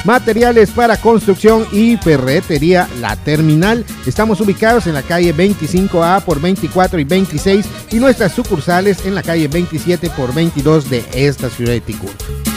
materiales para construcción y ferretería La Terminal. Estamos ubicados en la calle 25A por 24 y 26 y nuestras sucursales en la calle 27 por 22 de esta ciudad de Ticul.